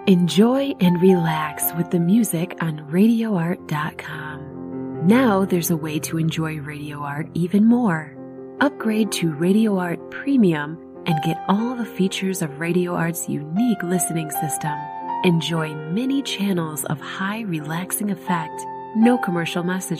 Enjoy and relax with the music on RadioArt.com. Now there's a way to enjoy Radio Art even more. Upgrade to Radio Art Premium and get all the features of Radio Art's unique listening system. Enjoy many channels of high relaxing effect, no commercial message.